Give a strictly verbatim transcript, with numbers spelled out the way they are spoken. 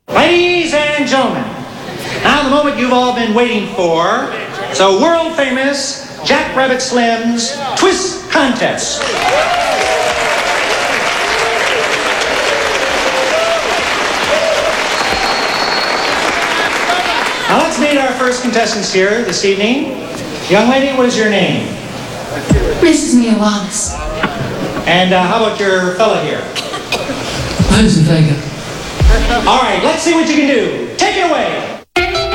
Ladies and gentlemen, now the moment you've all been waiting for. So world famous Jack Rabbit Slim's Twist Contest. Now let's meet our first contestants here this evening. Young lady, what is your name? Missus Mia Wallace. And uh, how about your fella here? Vincent Vega. All right, let's see what you can do. Take it away.